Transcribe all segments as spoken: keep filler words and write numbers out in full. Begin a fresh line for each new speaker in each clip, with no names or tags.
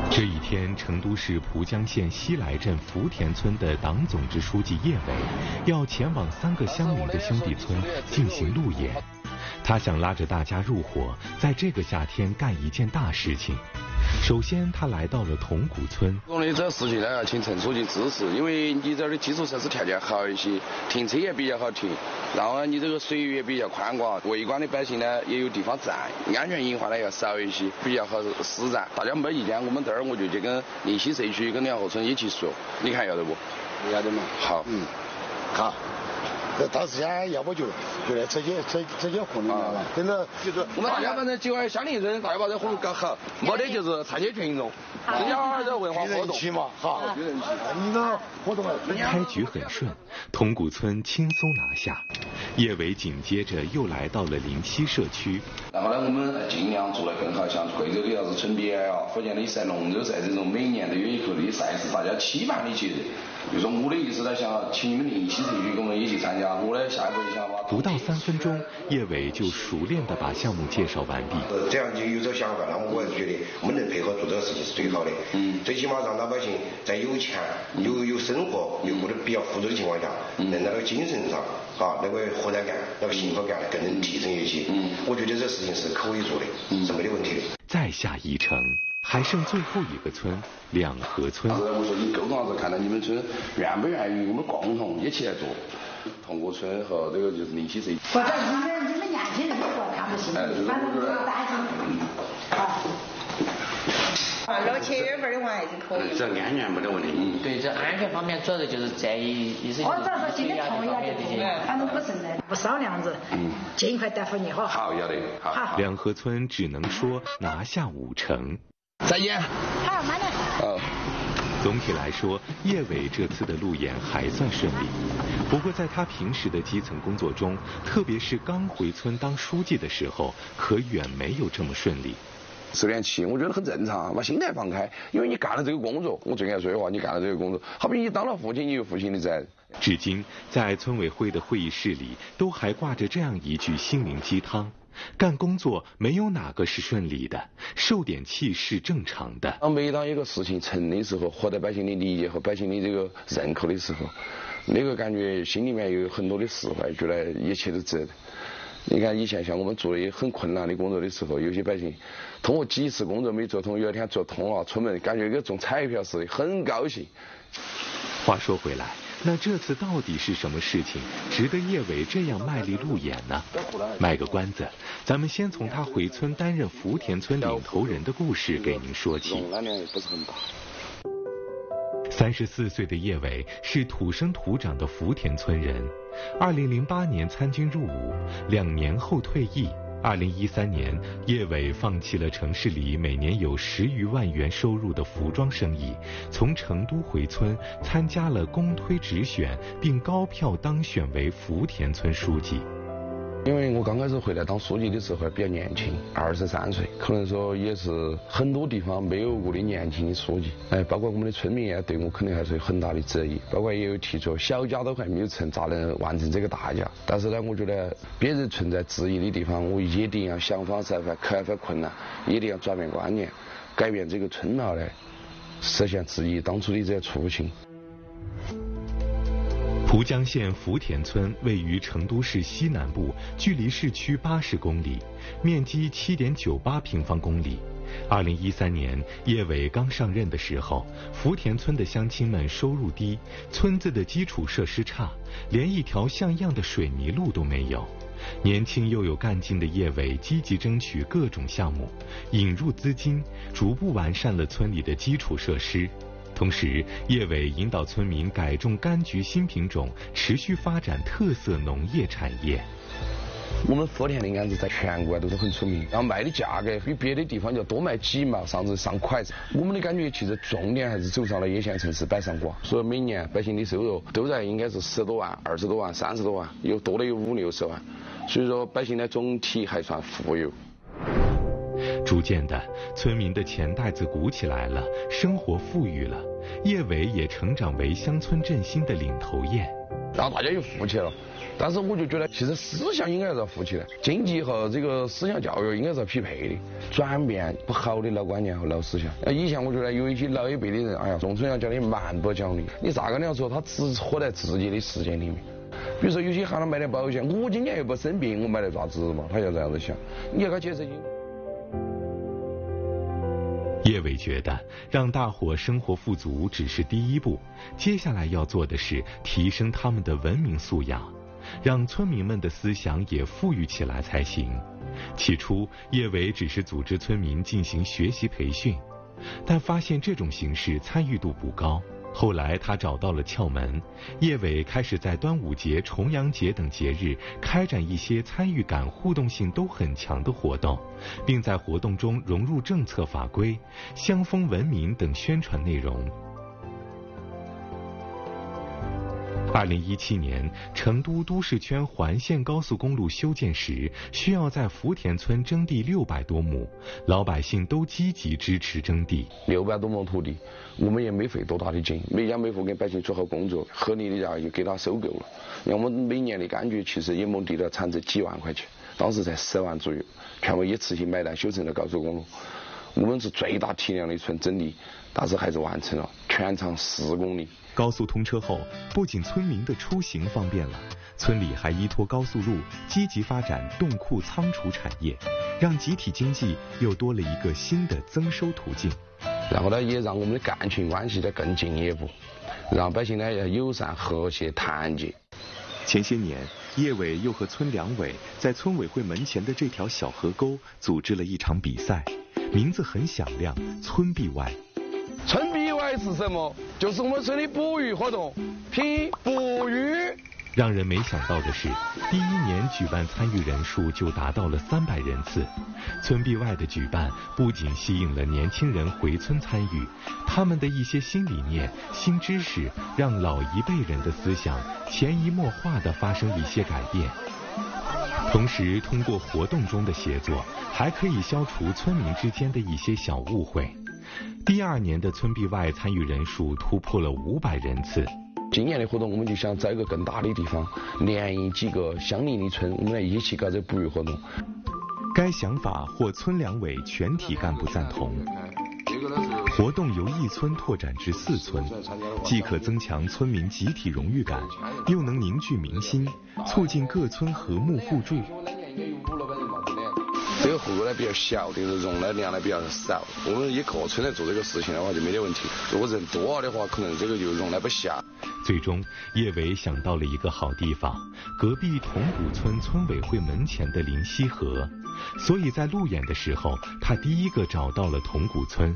这一天，成都市蒲江县西来镇福田村的党总支书记叶伟要前往三个相邻的兄弟村进行路演。他想拉着大家入伙，在这个夏天干一件大事情。首先，他来到了铜鼓村。
我的这事情呢，要请陈书记支持，因为你这儿的基础设施条件好一些，停车也比较好停，然后呢，你这个水域也比较宽广，围观的百姓呢也有地方站，安全隐患呢要少一些，比较好施展。大家没意见，我们这儿我就就跟灵溪社区跟良河村一起说，你看要得不？
要得嘛。
好，
嗯，好。到时间要不就就来直接直直接混了嘛，真的就是
我们大家反正几位乡邻村，大家把这活动搞好，没得就是参与群众，这叫这文化活动
嘛，好，有人气。你那活动
开局很顺，铜鼓村轻松拿下。叶伟紧接着又来到了灵溪社区。
然后呢，我们尽量做得更好，像贵州的啥子春节啊，福建的赛龙舟赛这种每年都有一口的赛事，大家期盼的节日。比如说我的意思呢，想请你们灵溪社区跟我们一起参加。我呢，下一步想把。
不到三分钟，叶伟就熟练地把项目介绍完毕。
这样就有这个想法，那我就觉得我们能配合做这个事情是最好的。嗯，最起码让老百姓在有钱、有有生活、又过得比较富足的情况下，能在那个精神上啊，那个获得感、那个幸福感更能提升一些。嗯，我觉得这事情是可以做的，是没得问题的。
再下一城。还剩最后一个村，两河村。
我说你沟通下子，看到你们村愿不愿意我们共同一起来做。铜鼓村和这个就是灵溪社区。
或者你们你们年轻人我看不行，反正不要担心。好。啊，六七月份的话还是可以。
这安全没得问题。
嗯，对，这安全方面主要的就是在于意思就是。我
只要说今天同意了就行，反正不存在不少量子。嗯。尽快答复你哈。
好，要得。好。
两河村只能说拿下五成。
再见。
好，慢点。
哦。
总体来说，叶伟这次的路演还算顺利。不过，在他平时的基层工作中，特别是刚回村当书记的时候，可远没有这么顺利。
受点气，我觉得很正常，把心态放开，因为你干了这个工作，我最爱说的话，你干了这个工作，好比你当了父亲，你有父亲的责任。
至今，在村委会的会议室里，都还挂着这样一句心灵鸡汤。干工作没有哪个是顺利的，受点气是正常的。
当每当一个事情成的时候，获得百姓的理解和百姓的这个认可的时候，那个感觉心里面有很多的释怀，觉得一切都值得。你看以前像我们做的很困难的工作的时候，有些百姓通过几次工作没做通，有一天做通了，出门感觉跟中彩票似的，很高兴。
话说回来，那这次到底是什么事情值得叶伟这样卖力路演呢？卖个关子，咱们先从他回村担任福田村领头人的故事给您说起。三十四岁的叶伟是土生土长的福田村人，二零零八年参军入伍，两年后退役。二零一三年，叶伟放弃了城市里每年有十余万元收入的服装生意，从成都回村参加了公推直选，并高票当选为福田村书记。
因为我刚开始回来当书记的时候还比较年轻，二十三岁，可能说也是很多地方没有过的年轻的书记，哎，包括我们的村民也对我肯定还是有很大的质疑，包括也有提出小家都还没有成，咋能完成这个大家？但是呢，我觉得别人存在质疑的地方，我一定要想方设法克服困难，一定要转变观念，改变这个村闹来实现自己当初的这个初心。
蒲江县福田村位于成都市西南部，距离市区八十公里，面积七点九八平方公里。二零一三年，叶伟刚上任的时候，福田村的乡亲们收入低，村子的基础设施差，连一条像样的水泥路都没有。年轻又有干劲的叶伟积极争取各种项目，引入资金，逐步完善了村里的基础设施。同时，叶伟引导村民改种柑橘新品种，持续发展特色农业产业。
我们福田的柑子在全国都是很出名，然后卖的价格比别的地方要多卖几毛，甚至上块子。我们的感觉其实重点还是走上了一线城市北上广，所以每年百姓的收入都在应该是十多万、二十多万、三十多万，有多的有五六十万，所以说百姓呢总体还算富有。
逐渐的，村民的钱袋子鼓起来了，生活富裕了，叶伟也成长为乡村振兴的领头雁。
然后大家又富起来了。但是我就觉得，其实思想应该是要富起来，经济和这个思想教育应该是要匹配的，转变不好的老观念和老思想。以前我觉得有一些老一辈的人，哎呀，农村要教你慢不讲理，你咋个你要说他只活在自己的世界里面。比如说有些喊他买点保险，我今年又不生病，我买来咋子嘛？他要这样子想，你要给他解释清楚。
叶伟觉得让大伙生活富足只是第一步，接下来要做的是提升他们的文明素养，让村民们的思想也富裕起来才行。起初，叶伟只是组织村民进行学习培训，但发现这种形式参与度不高。后来他找到了窍门，叶伟开始在端午节、重阳节等节日开展一些参与感、互动性都很强的活动，并在活动中融入政策法规、乡风文明等宣传内容。二零一七年，成都都市圈环线高速公路修建时，需要在福田村征地六百多亩，老百姓都积极支持征地。
六百多亩土地，我们也没费多大的劲，每家每户给百姓做好工作，合理的价也给他收购了。让我们每年的柑橘其实一亩地的产值几万块钱，当时才十万左右，全部一次性买单修成了高速公路。我们是最大体量的村征地，但是还是完成了，全长四公里。
高速通车后，不仅村民的出行方便了，村里还依托高速路积极发展冻库仓储产业，让集体经济又多了一个新的增收途径。
然后呢，也让我们的干群关系呢更进一步，让百姓呢要友善、和谐、团结。
前些年，叶伟又和村两委在村委会门前的这条小河沟组织了一场比赛，名字很响亮，村壁外。
村壁外是什么？就是我们村的捕鱼活动，拼捕鱼。
让人没想到的是，第一年举办参与人数就达到了三百人次。村壁外的举办不仅吸引了年轻人回村参与，他们的一些新理念、新知识，让老一辈人的思想潜移默化地发生一些改变。同时，通过活动中的协作，还可以消除村民之间的一些小误会。第二年的村壁外参与人数突破了五百人次。
今年的活动，我们就想在一个更大的地方，联谊几个相邻的村，我们来一起搞这捕鱼活动。
该想法获村两委全体干部赞同。活动由一村拓展至四村，既可增强村民集体荣誉感，又能凝聚民心，促进各村和睦互助。
这个户呢比较小，就是容纳量呢比较少。我们一个村来做这个事情的话就没得问题。如果人多了的话，可能这个就容纳不下。
最终，叶伟想到了一个好地方——隔壁铜鼓村村委会门前的临溪河。所以在路演的时候，他第一个找到了铜鼓村。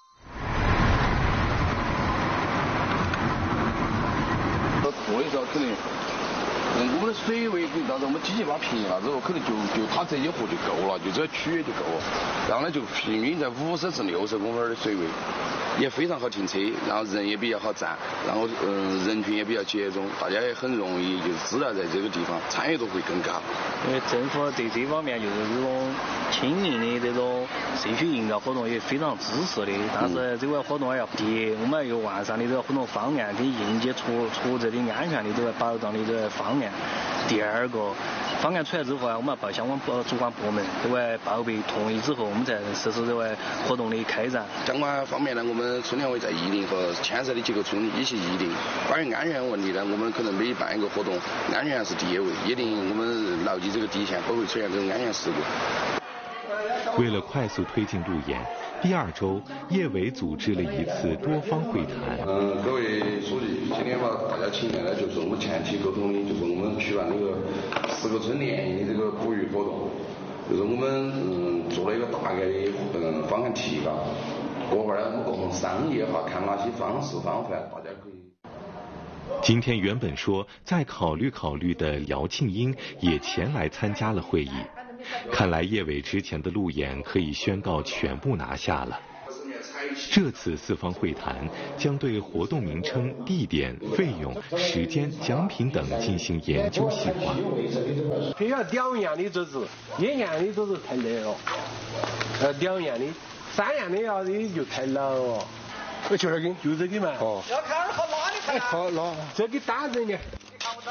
多的时候可能。嗯，我们的水位，到时候我们机器把它平了之后，可能就就它这一河就够了，就这个区域就够了。然后呢，就平均在五十至六十公分的水位，也非常好停车，然后人也比较好站，然后嗯、呃、人群也比较集中，大家也很容易就知道在这个地方参与度会更高。
因为政府对这方面就是这种亲民的这种社区营造活动也非常支持的，但是这个活动要第一，我们要有完善的这个活动方案跟应急出出这的安全的这个保障的这个方案。第二个，方案出来之后啊，我们要报相关部主管部门，对吧？报备同意之后，我们再实施这个活动的开展。
相关方面呢，我们村两委在议定和牵涉的几个村一起议定。关于安全问题呢，我们可能每办一个活动，安全是第一位，一定我们牢记这个底线，不会出现这种安全事故。
为了快速推进路演，第二周，叶伟组织了一次多方会谈。
嗯，各位书记，今天把大家请来呢，就是我们前期沟通的，就是我们举办这个十个村联谊的这个捕鱼活动，就是我们嗯做了一个大概的嗯方案提纲，过会儿呢我们共同商议哈，看哪些方式方法大家可以。
今天原本说再考虑考虑的姚庆英也前来参加了会议。看来叶伟之前的路演可以宣告全部拿下了。这次四方会谈将对活动名称、地点、费用、时间、奖品等进行研究细化。
非要两样的就是一样的都是太累了，呃，两样的、三样的要的就太难了。就这个，就这个嘛。哦。要看好哪里看。好，那这个单人的。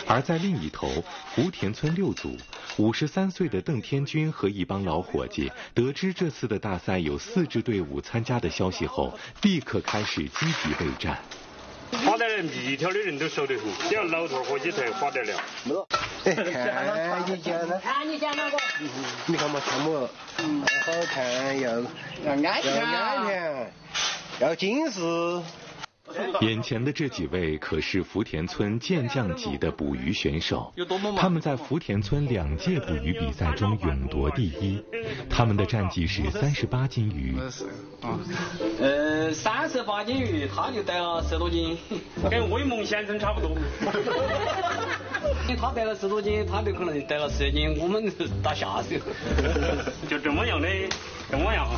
而在另一头，福田村六组五十三岁的邓天军和一帮老伙计得知这次的大赛有四支队伍参加的消息后，立刻开始积极备战。
花得了米条的人都熟得很，只要老头伙计才花得了。
哎，看你讲的，
看你讲那个，
你看嘛，看嘛，好看，要
要安全，
要安全，要警示。
眼前的这几位可是福田村健将级的捕鱼选手，他们在福田村两届捕鱼比赛中勇夺第一，他们的战绩是三十八斤鱼。
呃，三十八斤鱼，他就带了十多斤，
跟威猛先生差不多。
他带了十多斤，他就可能带了十斤，我们打下手。
就这么样的，这么样。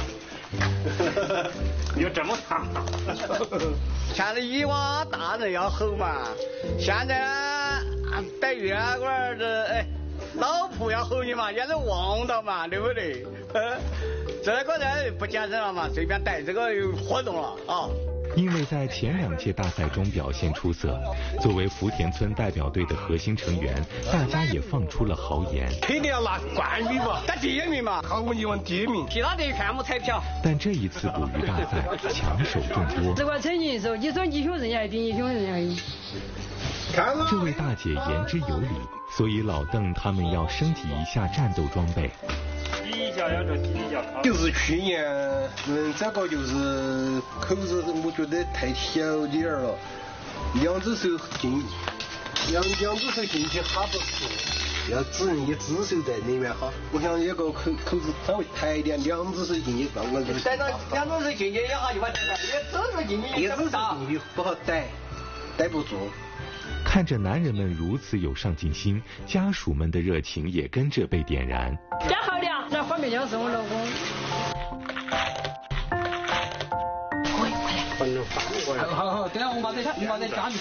有这么长？
像那以往大人要吼嘛，现在呢逮鱼啊，我儿子哎，老婆要吼你嘛，也是忘到嘛，对不对？呃，这个人不健身了嘛，随便逮这个有活动了啊。
因为在前两届大赛中表现出色，作为福田村代表队的核心成员，大家也放出了豪言，
肯定要拿冠军嘛，
打第一名嘛，
毫无疑问第一名。
其他的看不彩票。
但这一次捕鱼大赛强手众多，
这个成绩的时候，你说英雄人也比英雄人而已。
这位大姐言之有理，所以老邓他们要升级一下战斗装备。
第一下要做第一下。
就是去年，嗯，这个就是口子，我觉得太小点儿了，两只手进，两两只手进去哈不住，要只能一只手在里面哈。我想这个口口子稍微抬一点，两只手进去刚刚就是。
带到两只手进去一下就把带了，一只手进去
一只手进去不好逮，逮不住。
看着男人们如此有上进心，家属们的热情也跟着被点燃。
加好亮，那画面就是我老公。
快快来，反正反过来。
好好，等下我把这我把这加进。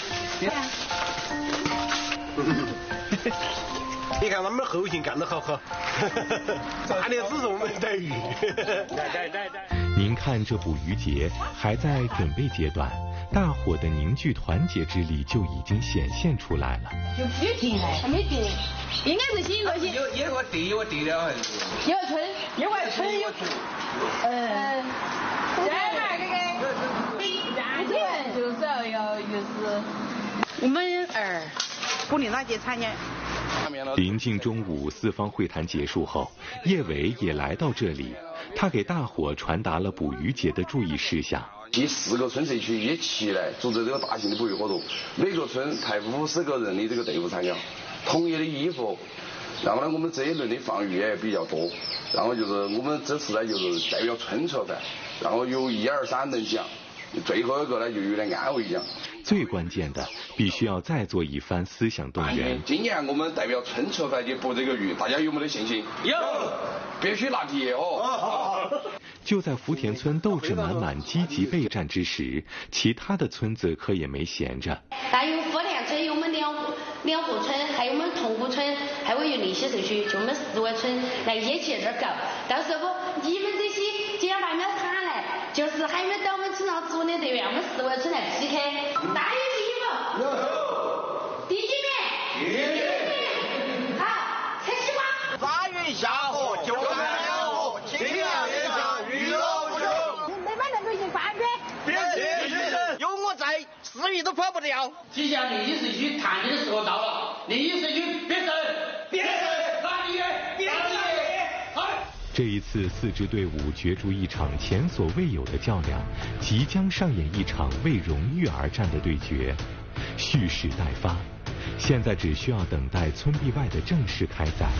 你看他们后勤干得好好，差点只是我们逮鱼。
您看这捕鱼节还在准备阶段，大伙的凝聚团结之力就已经显现出来了。
就没定嘞，还没定，应该是新一个新。
有有个地，有个地的还是？
有个村，有个村有。嗯。再嘛这个，然后就是要就是我们儿
鼓励那些参加。
临近中午，四方会谈结束后，叶伟也来到这里，他给大伙传达了捕鱼节的注意事项。
第四个村社区一起来组织这个大型的捕鱼活动，每个村派五十个人的这个队伍参加，统一的衣服，然后呢，我们这一轮的放鱼也比较多，然后就是我们这次呢就是代表村策赛，然后有一二三等奖，最后一个呢就有点安慰奖。
最关键的，必须要再做一番思想动员。
今年我们代表村策赛去捕这个鱼，大家有没得信心？
有，
必须拿第一哦。
就在福田村斗志满满、积极备战之时，其他的村子可也没闲着。
还有福田村，有我们两户两户村，还有我们同湖村，还有有那些社区，就我们四围村来一起这儿搞。到时候你们这些既然把你们喊来，就是还没到我们村上组的队员，我们四围村来 P K。大鱼第一不？有。第几名？第一名。好，开始吧。
抓鱼下河，就看两河，清凉一场鱼老酒。
没把那个鱼发出来。
别别别！有我在，死鱼都跑不掉。
即将另一社区谈的时候到了，另一社区别胜，别胜，哪里别哪里好。
这一次，四支队伍角逐一场前所未有的较量，即将上演一场为荣誉而战的对决，蓄势待发。现在只需要等待村壁外的正式开赛。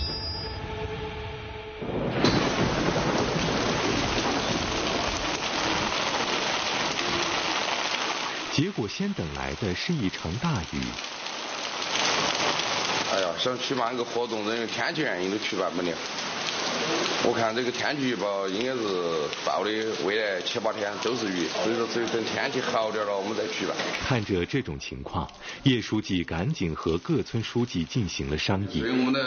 结果先等来的是一场大雨。
哎呀，想举办一个活动，因为天气原因都举办不了。我看这个天气预报应该是报的未来七八天都是雨，所以说只有等天气好点了我们再举办。
看着这种情况，叶书记赶紧和各村书记进行了商议。